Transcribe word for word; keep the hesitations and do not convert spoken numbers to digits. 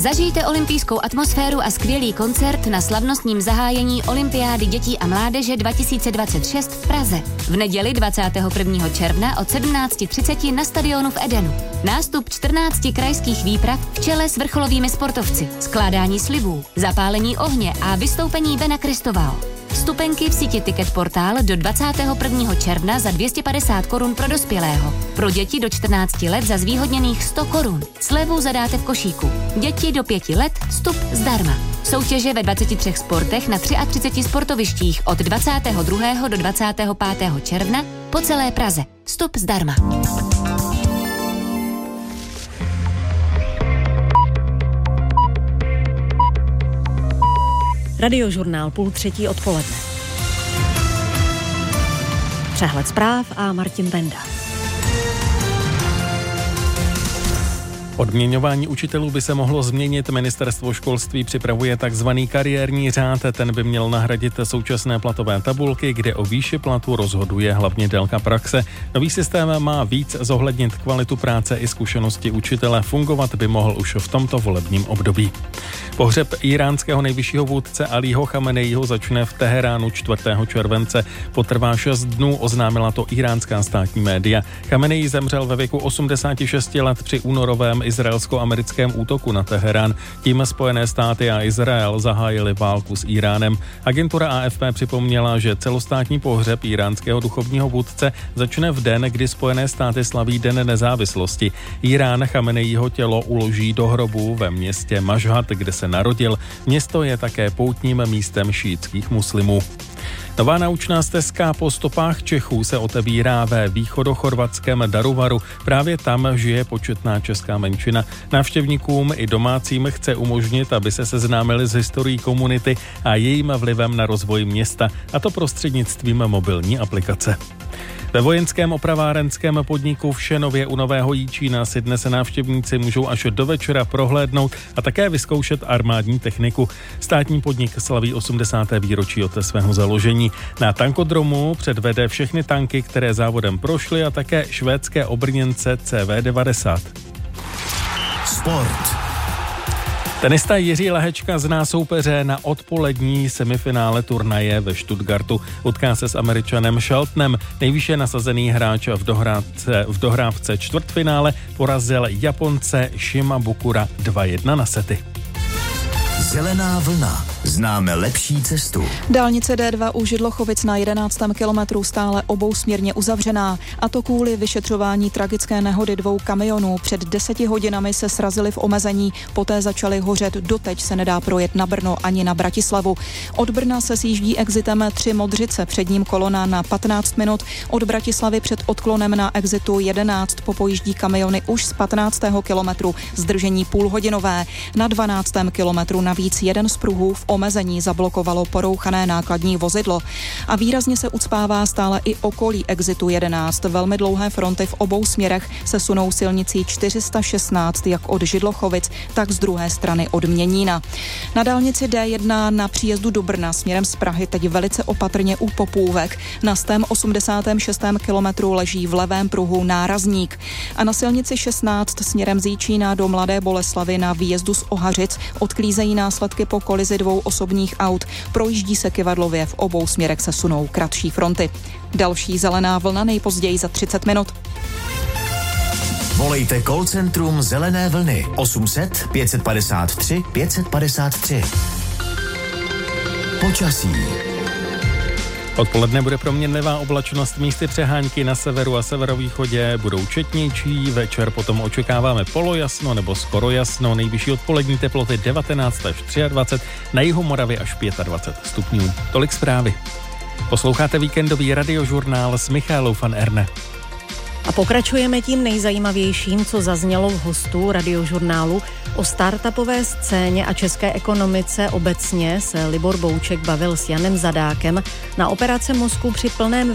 Zažijte olympijskou atmosféru a skvělý koncert na slavnostním zahájení Olympiády dětí a mládeže dva tisíce dvacet šest v Praze. V neděli dvacátého prvního června od sedmnáct třicet na stadionu v Edenu. Nástup čtrnácti krajských výprav v čele s vrcholovými sportovci, skládání slibů, zapálení ohně a vystoupení Bena Kristovao. Vstupenky v síti Ticket Portál do dvacátého prvního června za dvě stě padesát korun pro dospělého. Pro děti do čtrnácti let za zvýhodněných sto korun. Slevu zadáte v košíku. Děti do pěti let vstup zdarma. Soutěže ve dvaceti třech sportech na třiceti třech sportovištích od dvacátého druhého do dvacátého pátého června po celé Praze. Vstup zdarma. Radiožurnál půl třetí odpoledne. Přehled zpráv a Martin Benda. Odměňování učitelů by se mohlo změnit. Ministerstvo školství připravuje takzvaný kariérní řád. Ten by měl nahradit současné platové tabulky, kde o výši platu rozhoduje hlavně délka praxe. Nový systém má víc zohlednit kvalitu práce i zkušenosti učitele. Fungovat by mohl už v tomto volebním období. Pohřeb íránského nejvyššího vůdce Alího Chameneího začne v Teheránu čtvrtého července. Potrvá šest dnů, oznámila to iránská státní média. Chameneí zemřel ve věku osmdesáti šesti let při únorovém izraelsko-americkém útoku na Teherán. Tím Spojené státy a Izrael zahájili válku s Íránem. Agentura A F P připomněla, že celostátní pohřeb íránského duchovního vůdce začne v den, kdy Spojené státy slaví Den nezávislosti. Írán Chameneího tělo uloží do hrobu ve městě Mašhad, kde se narodil. Město je také poutním místem šíitských muslimů. Nová naučná stezka po stopách Čechů se otevírá ve východochorvatském Daruvaru. Právě tam žije početná česká menšina. Návštěvníkům i domácím chce umožnit, aby se seznámili s historií komunity a jejím vlivem na rozvoj města, a to prostřednictvím mobilní aplikace. Ve vojenském opravárenském podniku v Šenově u Nového Jičína si dnes návštěvníci můžou až do večera prohlédnout a také vyzkoušet armádní techniku. Státní podnik slaví osmdesáté výročí od svého založení. Na tankodromu předvede všechny tanky, které závodem prošly, a také švédské obrněnce C V devadesát. Sport. Tenista Jiří Lehečka zná soupeře na odpolední semifinále turnaje ve Stuttgartu. Utká se s Američanem Sheltonem. Nejvýše nasazený hráč v dohrávce, v dohrávce čtvrtfinále porazil Japonce Shimabukura dva jedna na sety. Zelená vlna. Známe lepší cestu. Dálnice D dva u Židlochovic na jedenáctém kilometru stále obousměrně uzavřená, a to kvůli vyšetřování tragické nehody dvou kamionů. Před deseti hodinami se srazili v omezení, poté začaly hořet. Doteď se nedá projet na Brno ani na Bratislavu. Od Brna se sjíždí exitem tři Modřice, před ním kolona na patnáct minut. Od Bratislavy před odklonem na exitu jedenáct popojíždí kamiony už z patnáctého kilometru, zdržení půlhodinové. Na dvanáctém kilometru navíc jeden z pruhů v omezení zablokovalo porouchané nákladní vozidlo. A výrazně se ucpává stále i okolí exitu jedenáct. Velmi dlouhé fronty v obou směrech se sunou silnicí čtyři sta šestnáct jak od Židlochovic, tak z druhé strany od Měnína. Na dálnici D jedna na příjezdu do Brna směrem z Prahy teď velice opatrně u Popůvek. Na stém osmdesátém šestém kilometru leží v levém pruhu nárazník. A na silnici šestnáct směrem z Jičína do Mladé Boleslavi na výjezdu z Ohařic odklízejí následky po kolizi dvou osobních aut. Projíždí se kyvadlově, v obou směrech se sunou kratší fronty. Další zelená vlna nejpozději za třicet minut. Volejte call centrum Zelené vlny osm set pět padesát tři pět padesát tři. Počasí. Odpoledne bude proměnlivá oblačnost, místy přehánky na severu a severovýchodě budou četnější, večer potom očekáváme polojasno nebo skoro jasno, nejvyšší odpolední teploty devatenáct až dvacet tři, na jihu Moravy až dvacet pět stupňů. Tolik zprávy. Posloucháte víkendový radiožurnál s Michálou van Erne. A pokračujeme tím nejzajímavějším, co zaznělo v hostu radiožurnálu. O startupové scéně a české ekonomice obecně se Libor Bouček bavil s Janem Zadákem. Na operace mozku při plném